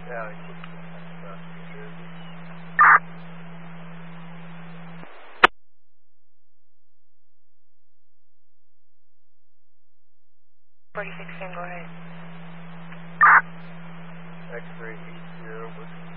Valley 16, South New Jersey. 46, go ahead. X-ray 80,